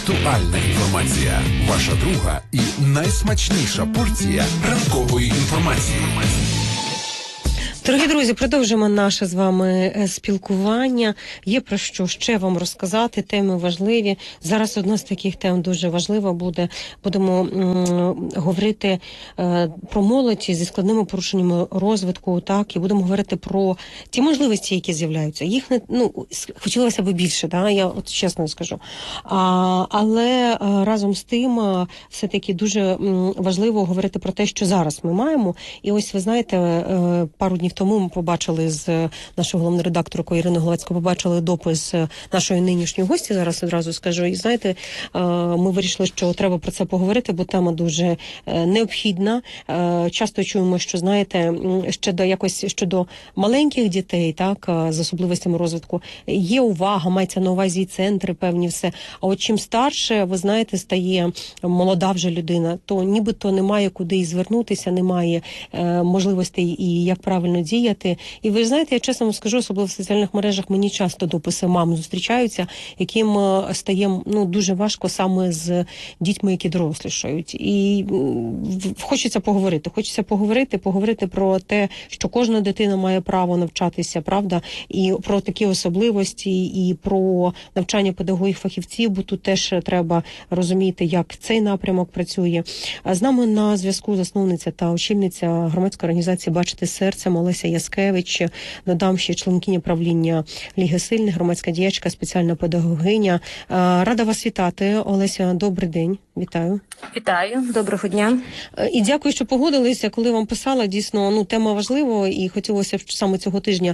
Актуальна інформація. Ваша друга і найсмачніша порція ранкової інформації. Дорогі друзі, продовжимо наше з вами спілкування. Є про що ще вам розказати, теми важливі. Зараз одна з таких тем дуже важлива буде. Будемо говорити про молодь зі складними порушеннями розвитку, так, і будемо говорити про ті можливості, які з'являються. Їх не, хотілося б більше, да, я от чесно скажу. Але разом з тим все-таки дуже важливо говорити про те, що зараз ми маємо. І ось, ви знаєте, пару днів тому ми побачили з нашою головною редакторкою Іриною Головецькою, побачили допис нашої нинішньої гості, зараз одразу скажу. І знаєте, ми вирішили, що треба про це поговорити, бо тема дуже необхідна. Часто чуємо, що, знаєте, щодо маленьких дітей, так, з особливостями розвитку, є увага, мається на увазі і центри, певні все. А от чим старше, ви знаєте, стає молода вже людина, то нібито немає куди і звернутися, немає можливостей і як правильно діяти. І ви знаєте, я чесно вам скажу, особливо в соціальних мережах мені часто дописи мам зустрічаються, яким стає дуже важко саме з дітьми, які дорослішають. І хочеться поговорити про те, що кожна дитина має право навчатися, правда, і про такі особливості, і про навчання педагогів-фахівців, бо тут теж треба розуміти, як цей напрямок працює. З нами на зв'язку засновниця та очільниця громадської організації «Бачити серцем» Олеся Яскевич. Додам ще членкиня правління Ліги Сильних, громадська діячка, спеціальна педагогиня. Рада вас вітати, Олеся, добрий день. Вітаю. Вітаю, доброго дня. І дякую, що погодилися. Коли вам писала, дійсно, тема важлива, і хотілося саме цього тижня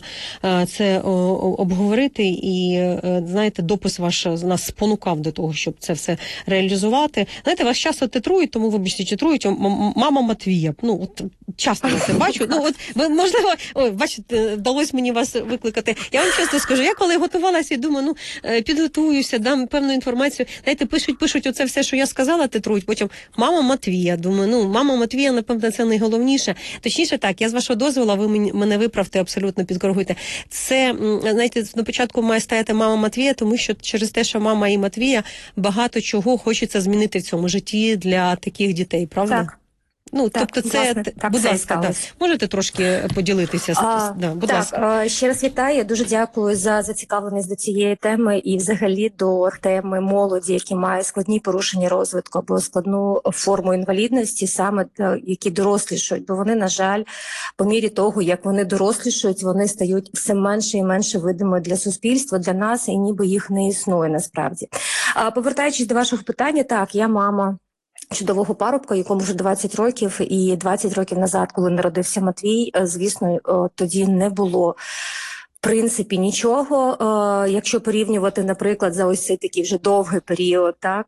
це обговорити. І, знаєте, допис ваш нас спонукав до того, щоб це все реалізувати. Знаєте, вас часто титрують, тому, вибачте, титрують, мама Матвія. От часто я це бачу. Ви, можливо, бачите, вдалося мені вас викликати. Я вам чесно скажу, я коли готувалася і думаю, підготуюся, дам певну інформацію. Знаєте, пишуть оце все, що я сказала, титрують. Потім мама Матвія. Думаю, мама Матвія, напевно, це найголовніше. Точніше так, я з вашого дозволу, ви мене виправте, абсолютно підкоригуйте. Це, знаєте, на початку має стояти мама Матвія, тому що через те, що мама і Матвія, багато чого хочеться змінити в цьому житті для таких дітей, правда? Так. Тобто це, власне, так, будь ласка, можете трошки поділитися? Будь ласка. Ще раз вітаю, дуже дякую за зацікавленість до цієї теми і взагалі до теми молоді, які мають складні порушення розвитку або складну форму інвалідності, саме які дорослішають, бо вони, на жаль, по мірі того, як вони дорослішають, вони стають все менше і менше видимими для суспільства, для нас, і ніби їх не існує насправді. Повертаючись до вашого питання, так, я мама чудового парубка, якому вже 20 років, і 20 років назад, коли народився Матвій, звісно, тоді не було в принципі нічого. Якщо порівнювати, наприклад, за ось цей такий вже довгий період, так,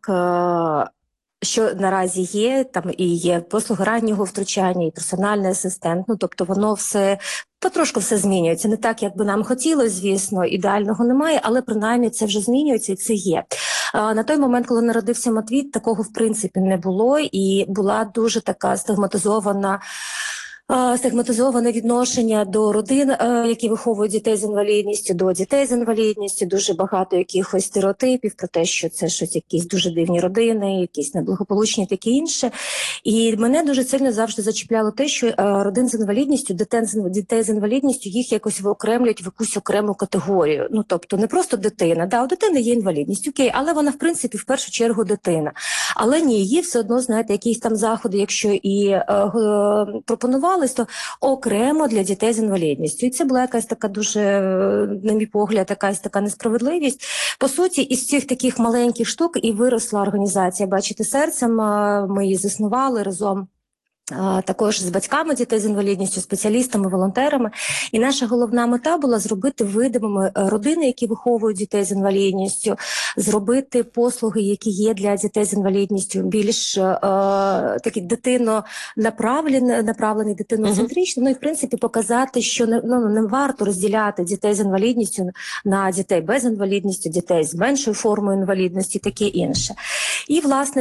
що наразі є, там і є послуги раннього втручання, і персональний асистент, тобто воно все потрошку все змінюється. Не так, як би нам хотілося, звісно, ідеального немає, але принаймні це вже змінюється і це є. На той момент, коли народився Матвій, такого в принципі не було, і була дуже така стигматизоване відношення до родин, які виховують дітей з інвалідністю, до дітей з інвалідністю, дуже багато якихось стереотипів про те, що це щось якісь дуже дивні родини, якісь неблагополучні, таке інше. І мене дуже сильно завжди зачіпляло те, що родин з інвалідністю, дітей з інвалідністю, їх якось виокремлюють в якусь окрему категорію. Тобто не просто дитина, у дитини є інвалідність, окей, але вона в принципі в першу чергу дитина. Але ні, її все одно, знаєте, якісь там заходи, якщо і пропонували, то окремо для дітей з інвалідністю. І це була якась така дуже, на мій погляд, якась така несправедливість. По суті, із цих таких маленьких штук і виросла організація «Бачити серцем». Ми її заснували разом також з батьками дітей з інвалідністю, спеціалістами, волонтерами. І наша головна мета була зробити видимими родини, які виховують дітей з інвалідністю, зробити послуги, які є для дітей з інвалідністю, більш такі направлені, дитиноцентричні, і в принципі показати, що не варто розділяти дітей з інвалідністю на дітей без інвалідності, дітей з меншою формою інвалідності, таке інше. І, власне,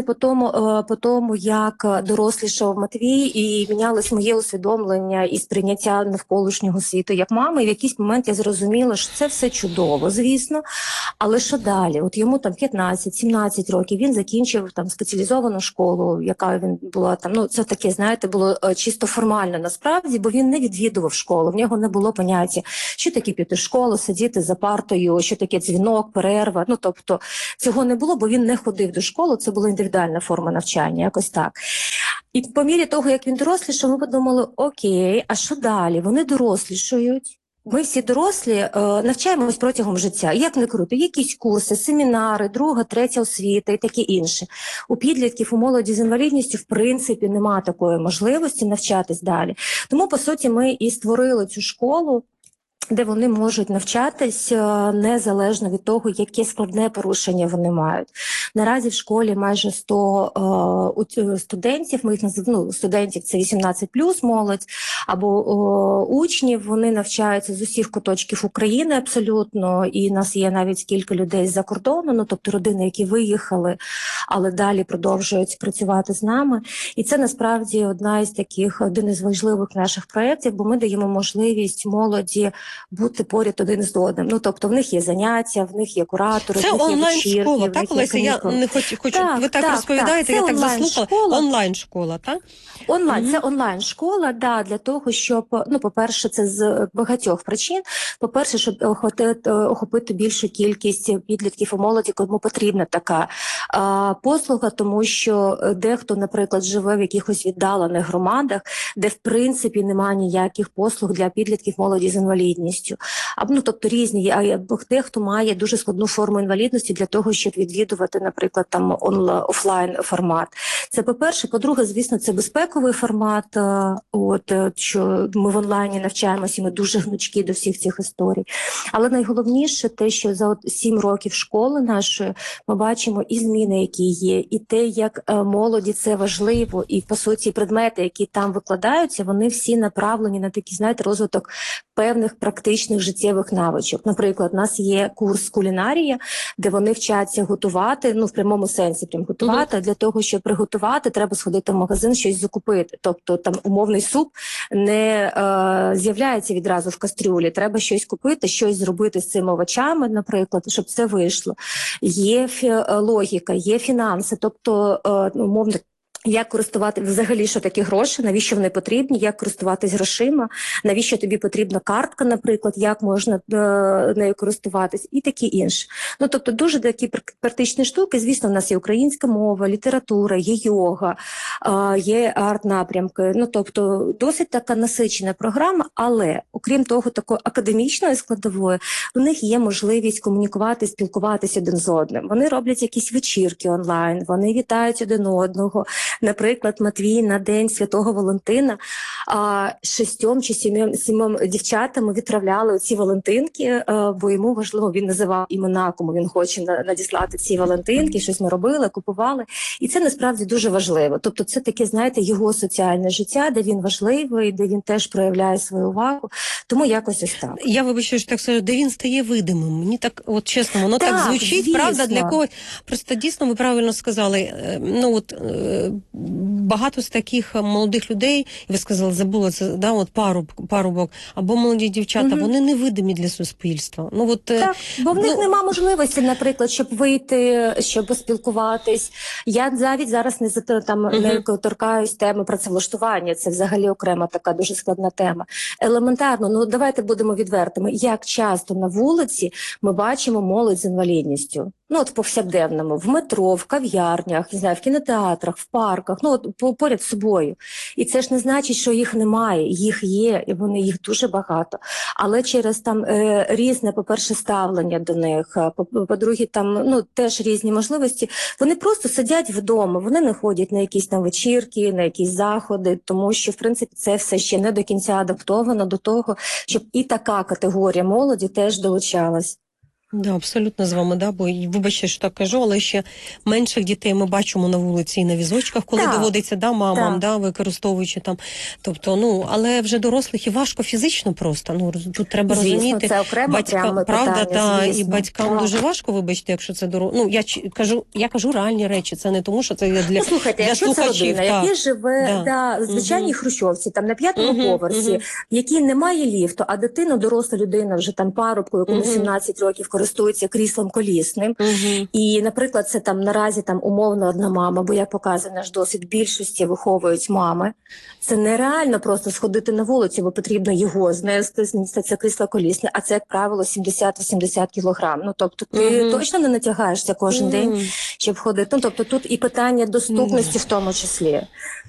по тому, як дорослішав Матвій, і мінялось моє усвідомлення і сприйняття навколишнього світу як мами, і в якийсь момент я зрозуміла, що це все чудово, звісно, але що далі? От йому там 15-17 років, він закінчив там спеціалізовану школу, яка він була там, ну це таке, знаєте, було чисто формально насправді, бо він не відвідував школу, в нього не було поняття, що таке піти в школу, сидіти за партою, що таке дзвінок, перерва, ну тобто цього не було, бо він не ходив до школи, це була індивідуальна форма навчання, якось так. І по мірі того, як він дорослішав, ми подумали, окей, а що далі? Вони дорослішають. Ми всі дорослі навчаємось протягом життя. Як не круто, якісь курси, семінари, друга, третя освіта і таке інше. У підлітків, у молоді з інвалідністю, в принципі, немає такої можливості навчатись далі. Тому, по суті, ми і створили цю школу, де вони можуть навчатись незалежно від того, яке складне порушення вони мають. Наразі в школі майже 100 студентів, ми їх називаємо, студентів це 18+, молодь, або учнів, вони навчаються з усіх куточків України абсолютно, і в нас є навіть кілька людей з-за кордону, ну, тобто родини, які виїхали, але далі продовжують працювати з нами. І це насправді один із важливих наших проєктів, бо ми даємо можливість молоді бути поряд один з одним. Ну, тобто в них є заняття, в них є куратори, це в них є онлайн-школа, так, Олеся? Я не хочу, ви так розповідаєте, я так заслухала. Онлайн-школа, так? Це онлайн-школа, да, для того, щоб, ну, по-перше, це з багатьох причин. По-перше, щоб охопити більшу кількість підлітків і молоді, кому потрібна така послуга, тому що дехто, наприклад, живе в якихось віддалених громадах, де, в принципі, немає ніяких послуг для підлітків молоді з інвалідністю. Ну, тобто різні, дехто має дуже складну форму інвалідності для того, щоб відвідувати, наприклад, там офлайн формат. Це по-перше. По-друге, звісно, це безпековий формат, що ми в онлайні навчаємося, і ми дуже гнучкі до всіх цих історій. Але найголовніше те, що за 7 років школи нашої ми бачимо і зміни, які є, і те, як молоді це важливо, і, по суті, предмети, які там викладаються, вони всі направлені на такий, знаєте, розвиток певних практичних життєвих навичок. Наприклад, у нас є курс кулінарія, де вони вчаться готувати, ну, в прямому сенсі прям готувати, для того, щоб приготувати, треба сходити в магазин, щось закупити. Тобто там умовний суп не з'являється відразу в кастрюлі, треба щось купити, щось зробити з цими овочами, наприклад, щоб це вийшло. Є логіка, є фінанси, тобто, умовно, як користувати взагалі, що такі гроші, навіщо вони потрібні, як користуватись грошима, навіщо тобі потрібна картка, наприклад, як можна нею користуватись і такі інші. Ну, тобто дуже такі практичні штуки. Звісно, в нас є українська мова, література, є йога, є арт-напрямки. Ну, тобто досить така насичена програма, але, окрім того, такої академічної складової, у них є можливість комунікувати, спілкуватися один з одним. Вони роблять якісь вечірки онлайн, вони вітають один одного. Наприклад, Матвій на День Святого Валентина 6 чи 7 дівчатам відправляли ці валентинки, бо йому важливо, він називав імена, кому він хоче надіслати ці валентинки, щось ми робили, купували. І це насправді дуже важливо. Тобто це таке, знаєте, його соціальне життя, де він важливий, де він теж проявляє свою увагу. Тому якось ось так. Я вибачаю, що так скажу, де він стає видимим. Мені так, от чесно, воно так звучить, звісно. Правда, для когось. Просто дійсно, ви правильно сказали, ну от багато з таких молодих людей, ви сказали, забула це, да, от парубок, або молоді дівчата, вони невидимі для суспільства. Ну, от, так, бо в них нема можливості, наприклад, щоб вийти, щоб поспілкуватись. Я навіть зараз не торкаюсь теми працевлаштування, це взагалі окрема така дуже складна тема. Елементарно, ну давайте будемо відвертими, як часто на вулиці ми бачимо молодь з інвалідністю. Ну, от в повсякденному, в метро, в кав'ярнях, не знаю, в кінотеатрах, в парках, ну, от поряд з собою. І це ж не значить, що їх немає, їх є, і їх дуже багато. Але через там різне, по-перше, ставлення до них, по-друге, там, ну, теж різні можливості. Вони просто сидять вдома, вони не ходять на якісь там вечірки, на якісь заходи, тому що, в принципі, це все ще не до кінця адаптовано до того, щоб і така категорія молоді теж долучалась. Да, абсолютно з вами, да, бо вибачте, що так кажу, але ще менших дітей ми бачимо на вулиці і на візочках, коли Так, доводиться, да, мамам, так. да, використовуючи там. Тобто, ну, але вже дорослих і важко фізично просто. Ну, тут треба Звісно, розуміти, це окреме пряме правда, питання, і звісно. батькам Так. дуже важко, вибачте, якщо це ну, я кажу реальні речі, це не тому, що це для, Ну, слухайте, для якщо це слухачів. родина, Так. яка живе Да. в звичайній хрущовці, там на 5-му поверсі, Мгм. в якій немає ліфту, а дитина, доросла людина, вже там парубку, якому 17 років, користується кріслом колісним. Мгм. І, наприклад, це там наразі там умовно одна мама, бо я показую наш досвід, більшості виховують мами. Це нереально просто сходити на вулицю, бо потрібно його знести це крісло колісне, а це, як правило, 70-80 кілограм. Ну, тобто ти точно не натягаєшся кожен день, щоб ходити. Ну, тобто тут і питання доступності в тому числі.